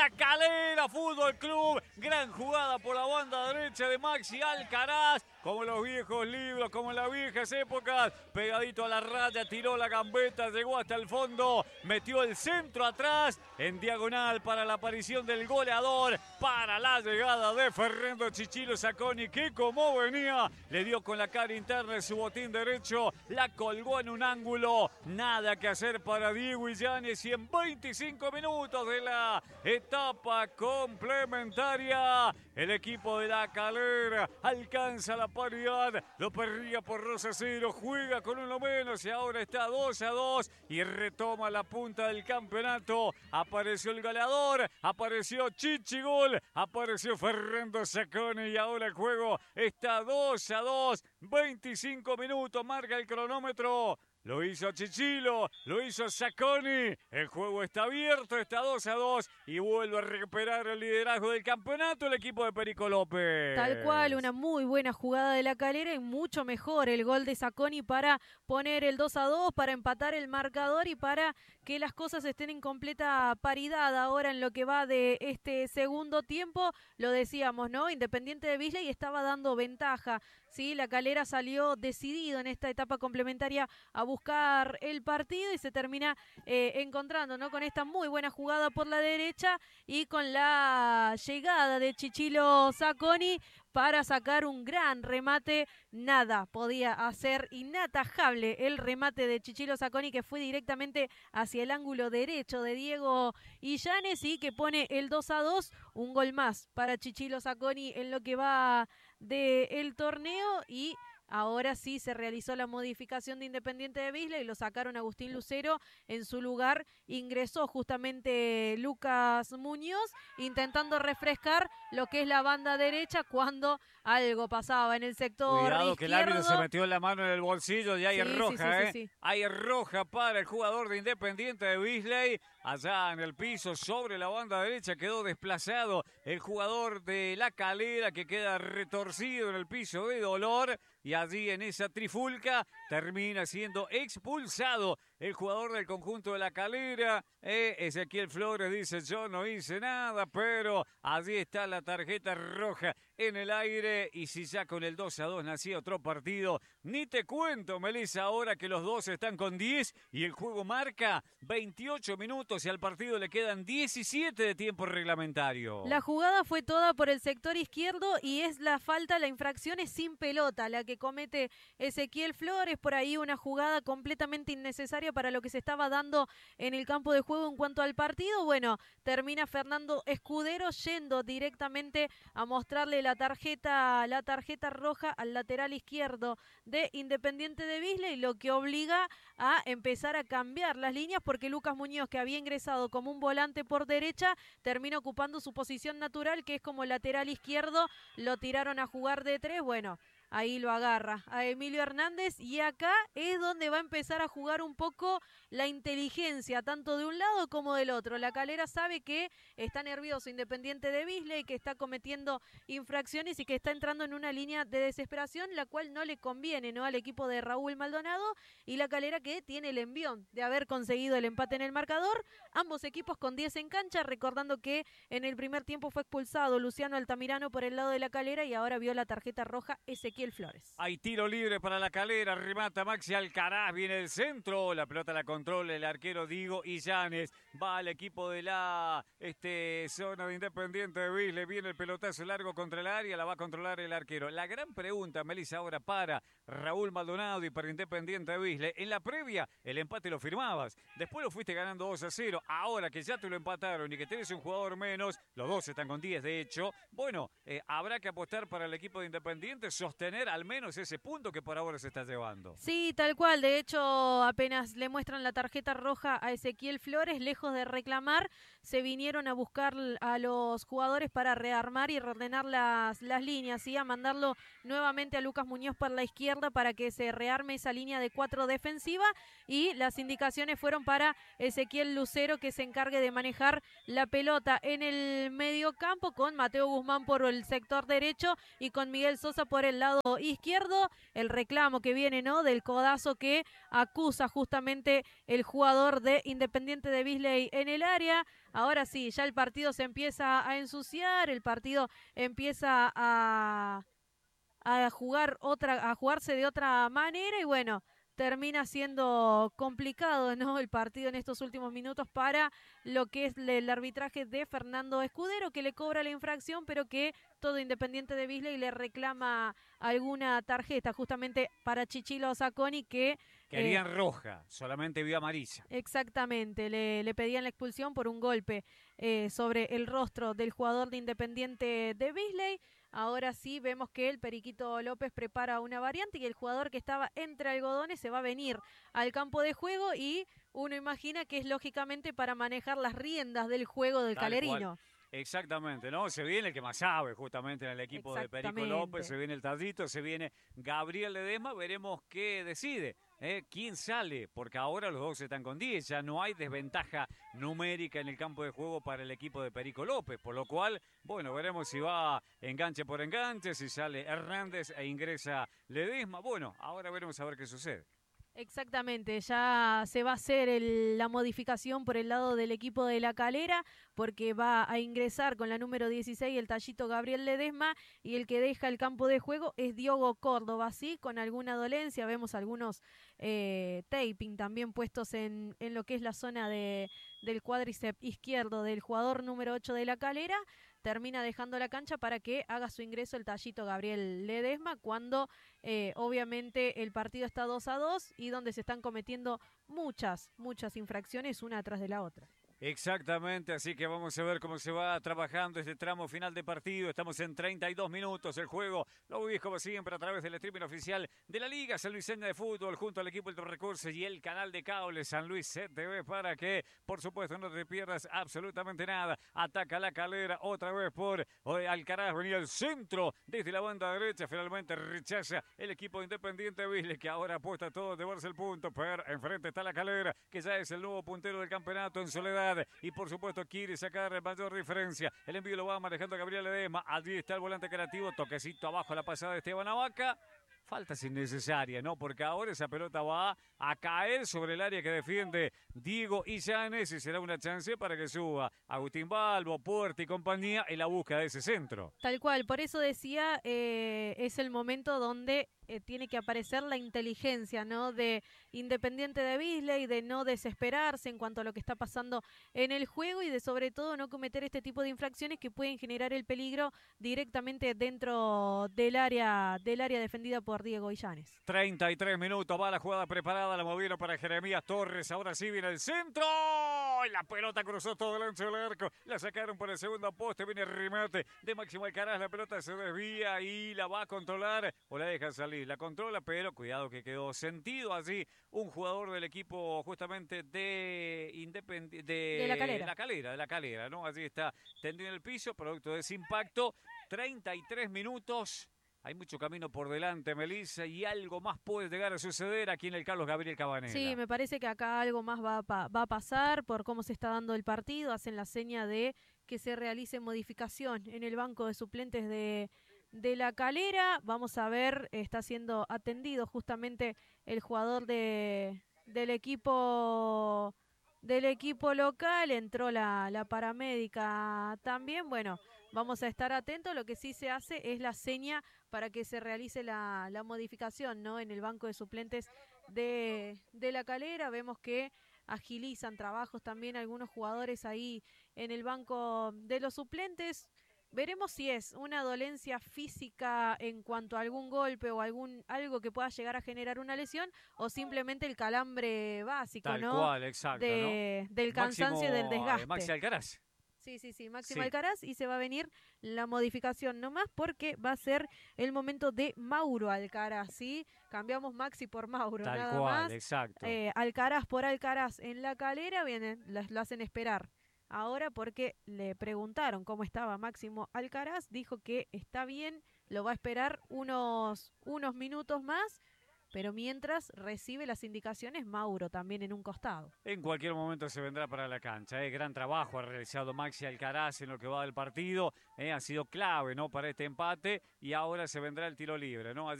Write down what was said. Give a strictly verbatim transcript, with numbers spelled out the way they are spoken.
La Calera Fútbol Club. Gran jugada por la banda derecha de Maxi Alcaraz. Como en los viejos libros, como en las viejas épocas. Pegadito a la raya, tiró la gambeta, llegó hasta el fondo. Metió el centro atrás, en diagonal para la aparición del goleador. Para la llegada de Fernando Chichilo Zacconi, que como venía, le dio con la cara interna de su botín derecho. La colgó en un ángulo. Nada que hacer para Diego Illanes. Y en veinticinco minutos de la etapa complementaria, el equipo de La Calera alcanza la paridad, lo perdía por dos a cero, juega con uno menos y ahora está dos a dos y retoma la punta del campeonato. Apareció el goleador, apareció Chichigol, apareció Fernando Zacconi y ahora el juego está dos a dos, veinticinco minutos, marca el cronómetro. Lo hizo Chichilo, lo hizo Zacconi. El juego está abierto, está dos a dos y vuelve a recuperar el liderazgo del campeonato el equipo de Perico López. Tal cual, una muy buena jugada de La Calera y mucho mejor el gol de Zacconi para poner el dos a dos, para empatar el marcador y para que las cosas estén en completa paridad ahora en lo que va de este segundo tiempo. Lo decíamos, ¿no? Independiente de Beasley estaba dando ventaja. Sí, La Calera salió decidido en esta etapa complementaria a buscar el partido y se termina eh, encontrando, ¿no? Con esta muy buena jugada por la derecha y con la llegada de Chichilo Zacconi para sacar un gran remate. Nada podía hacer, inatajable el remate de Chichilo Zacconi, que fue directamente hacia el ángulo derecho de Diego Illanes y que pone el dos a dos, un gol más para Chichilo Zacconi en lo que va del torneo. Y ahora sí se realizó la modificación de Independiente de Beasley y lo sacaron a Agustín Lucero. En su lugar ingresó justamente Lucas Muñoz, intentando refrescar lo que es la banda derecha cuando algo pasaba en el sector Cuidado izquierdo. Que el árbitro se metió la mano en el bolsillo y hay sí, roja, sí, sí, ¿eh? Sí, sí. Hay roja para el jugador de Independiente de Beasley. Allá en el piso, sobre la banda derecha, quedó desplazado el jugador de La Calera, que queda retorcido en el piso de dolor. Y allí en esa trifulca termina siendo expulsado el jugador del conjunto de La Calera. Eh, Ezequiel Flores dice: yo no hice nada, pero allí está la tarjeta roja en el aire. Y si ya con el dos a dos nacía otro partido, ni te cuento, Melissa, ahora que los dos están con diez y el juego marca veintiocho minutos y al partido le quedan diecisiete de tiempo reglamentario. La jugada fue toda por el sector izquierdo y es la falta, la infracción es sin pelota, la que comete Ezequiel Flores. Por ahí una jugada completamente innecesaria para lo que se estaba dando en el campo de juego en cuanto al partido. Bueno, termina Fernando Escudero yendo directamente a mostrarle la tarjeta, la tarjeta roja al lateral izquierdo de Independiente de Beasley, lo que obliga a empezar a cambiar las líneas porque Lucas Muñoz, que había ingresado como un volante por derecha, termina ocupando su posición natural, que es como lateral izquierdo. Lo tiraron a jugar de tres, bueno, ahí lo agarra a Emilio Hernández y acá es donde va a empezar a jugar un poco la inteligencia, tanto de un lado como del otro. La Calera sabe que está nervioso Independiente de Beasley, que está cometiendo infracciones y que está entrando en una línea de desesperación, la cual no le conviene, ¿no?, al equipo de Raúl Maldonado. Y La Calera, que tiene el envión de haber conseguido el empate en el marcador. Ambos equipos con diez en cancha, recordando que en el primer tiempo fue expulsado Luciano Altamirano por el lado de La Calera y ahora vio la tarjeta roja Ezequiel Flores. Hay tiro libre para La Calera, remata Maxi Alcaraz, viene el centro, la pelota la controla el arquero Diego Illanes, va al equipo de la este, zona de Independiente de Beasley, viene el pelotazo largo contra el área, la va a controlar el arquero. La gran pregunta, Melissa, ahora para Raúl Maldonado y para Independiente de Beasley: en la previa el empate lo firmabas, después lo fuiste ganando dos a cero, ahora que ya te lo empataron y que tenés un jugador menos, los dos están con diez de hecho, bueno, eh, habrá que apostar para el equipo de Independiente, sostener al menos ese punto que por ahora se está llevando. Sí, tal cual. De hecho, apenas le muestran la tarjeta roja a Ezequiel Flores, lejos de reclamar, se vinieron a buscar a los jugadores para rearmar y reordenar las, las líneas, y a mandarlo nuevamente a Lucas Muñoz por la izquierda izquierda para que se rearme esa línea de cuatro defensiva, y las indicaciones fueron para Ezequiel Lucero, que se encargue de manejar la pelota en el medio campo, con Mateo Guzmán por el sector derecho y con Miguel Sosa por el lado izquierdo. El reclamo que viene, ¿no?, del codazo que acusa justamente el jugador de Independiente de Beasley en el área. Ahora sí, ya el partido se empieza a ensuciar, el partido empieza a, a jugar otra, a jugarse de otra manera, y bueno, termina siendo complicado, ¿no?, el partido en estos últimos minutos para lo que es el arbitraje de Fernando Escudero, que le cobra la infracción, pero que todo Independiente de Beasley le reclama alguna tarjeta justamente para Chichilo Zacconi, que querían eh, roja, solamente vio amarilla. Exactamente, le, le pedían la expulsión por un golpe eh, sobre el rostro del jugador de Independiente de Beasley. Ahora sí vemos que el Periquito López prepara una variante, y el jugador que estaba entre algodones se va a venir al campo de juego, y uno imagina que es lógicamente para manejar las riendas del juego del Tal calerino. Cual. Exactamente, ¿no? Se viene el que más sabe justamente en el equipo de Perico López, se viene el Tallito, se viene Gabriel Ledesma, veremos qué decide, ¿eh? ¿Quién sale? Porque ahora los dos están con diez, ya no hay desventaja numérica en el campo de juego para el equipo de Perico López, por lo cual, bueno, veremos si va enganche por enganche, si sale Hernández e ingresa Ledesma. Bueno, ahora veremos a ver qué sucede. Exactamente, ya se va a hacer el, la modificación por el lado del equipo de La Calera, porque va a ingresar con la número dieciséis el Tallito Gabriel Ledesma, y el que deja el campo de juego es Diogo Córdoba, sí, con alguna dolencia. Vemos algunos eh, taping también puestos en, en lo que es la zona de, del cuádriceps izquierdo del jugador número ocho de La Calera. Termina dejando la cancha para que haga su ingreso el Tallito Gabriel Ledesma, cuando eh, obviamente el partido está dos a dos y donde se están cometiendo muchas, muchas infracciones una atrás de la otra. Exactamente, así que vamos a ver cómo se va trabajando este tramo final de partido. Estamos en treinta y dos minutos. El juego lo vivís como siempre a través del streaming oficial de la Liga Sanluiseña de Fútbol, junto al equipo del Recursos y el canal de cable San Luis C T V, para que, por supuesto, no te pierdas absolutamente nada. Ataca La Calera otra vez por Alcaraz, venía el centro desde la banda derecha. Finalmente rechaza el equipo Independiente Beasley, que ahora apuesta todo de llevarse el punto. Pero enfrente está La Calera, que ya es el nuevo puntero del campeonato en soledad. Y por supuesto quiere sacar mayor diferencia. El envío lo va manejando Gabriel Ledesma. Allí está el volante creativo. Toquecito abajo la pasada de Esteban Avaca. Faltas innecesarias, ¿no? Porque ahora esa pelota va a caer sobre el área que defiende Diego Illanes, y será una chance para que suba Agustín Balbo, Puerta y compañía en la búsqueda de ese centro. Tal cual, por eso decía, eh, es el momento donde eh, tiene que aparecer la inteligencia, ¿no?, de Independiente de Beasley, de no desesperarse en cuanto a lo que está pasando en el juego, y de sobre todo no cometer este tipo de infracciones que pueden generar el peligro directamente dentro del área, del área defendida por Diego Illanes. treinta y tres minutos, va la jugada preparada, la movieron para Jeremías Torres, ahora sí viene el centro, y la pelota cruzó todo el ancho del arco, la sacaron por el segundo poste, viene el remate de Máximo Alcaraz, la pelota se desvía y la va a controlar, o la deja salir, la controla, pero cuidado que quedó sentido allí un jugador del equipo justamente de Independiente, de, de la Calera. la Calera, de la Calera, ¿no? Allí está tendido en el piso, producto de ese impacto, treinta y tres minutos. Hay mucho camino por delante, Melissa, y algo más puede llegar a suceder aquí en el Carlos Gabriel Cabanela. Sí, me parece que acá algo más va a, pa va a pasar por cómo se está dando el partido. Hacen la seña de que se realice modificación en el banco de suplentes de, de La Calera. Vamos a ver, está siendo atendido justamente el jugador de, del equipo del equipo local. Entró la, la paramédica también. Bueno, vamos a estar atentos. Lo que sí se hace es la seña para que se realice la, la modificación, ¿no?, en el banco de suplentes de, de La Calera. Vemos que agilizan trabajos también algunos jugadores ahí en el banco de los suplentes. Veremos si es una dolencia física en cuanto a algún golpe o algún algo que pueda llegar a generar una lesión, o simplemente el calambre básico, Tal ¿no? cual, exacto, de, ¿no? del cansancio Máximo, y del desgaste. eh, Maxi Alcaraz. Sí, sí, sí, Máximo Sí. Alcaraz, y se va a venir la modificación nomás porque va a ser el momento de Mauro Alcaraz, ¿sí? Cambiamos Maxi por Mauro, Tal nada cual, más. exacto. Eh, Alcaraz por Alcaraz en La Calera, vienen, las, lo hacen esperar. Ahora porque le preguntaron cómo estaba Máximo Alcaraz, dijo que está bien, lo va a esperar unos, unos minutos más, pero mientras recibe las indicaciones Mauro también en un costado. En cualquier momento se vendrá para la cancha. ¿eh? Gran trabajo ha realizado Maxi Alcaraz en lo que va del partido. ¿eh? Ha sido clave, ¿no? Para este empate y ahora se vendrá el tiro libre, ¿no?